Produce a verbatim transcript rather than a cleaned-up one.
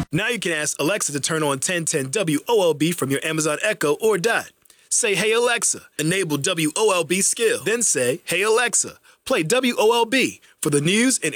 Now you can ask Alexa to turn on ten ten W O L B from your Amazon Echo or Dot. Say, hey Alexa, enable W O L B skill. Then say, hey Alexa, play W O L B for the news and